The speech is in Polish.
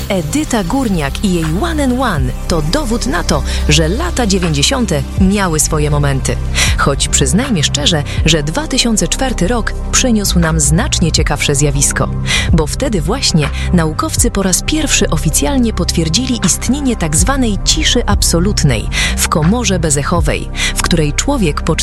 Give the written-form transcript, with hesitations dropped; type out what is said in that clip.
Edyta Górniak i jej One and One to dowód na to, że lata 90. miały swoje momenty. Choć przyznajmy szczerze, że 2004 rok przyniósł nam znacznie ciekawsze zjawisko, bo wtedy właśnie naukowcy po raz pierwszy oficjalnie potwierdzili istnienie tzw. ciszy absolutnej w komorze bezechowej, w której człowiek po